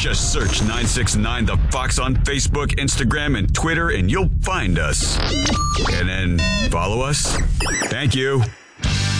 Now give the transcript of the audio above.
Just search 96.9 The Fox on Facebook, Instagram, and Twitter, and you'll find us. And then follow us. Thank you.